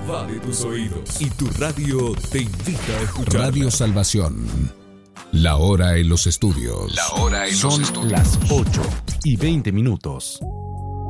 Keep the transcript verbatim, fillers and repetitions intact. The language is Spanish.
invade tus oídos y tu radio te invita a escuchar. Radio Salvación. La hora en los estudios. La hora en Son los estudios. las ocho y veinte minutos.